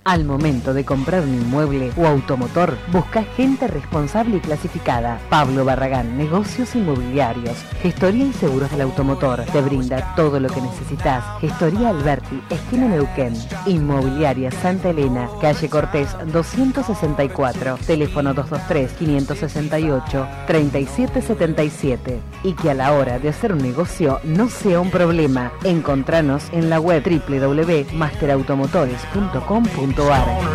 Al momento de comprar un inmueble o automotor, busca gente responsable y clasificada. Pablo Barragán, Negocios Inmobiliarios, Gestoría y Seguros del Automotor. Te brinda todo lo que necesitas. Gestoría Alberti, esquina Neuquén. Inmobiliaria Santa Elena, calle Cortés 264. Teléfono 223-568-3777. Y que a la hora de hacer un negocio no sea un problema. Encontranos en la web www.masterautomotores.com.ar.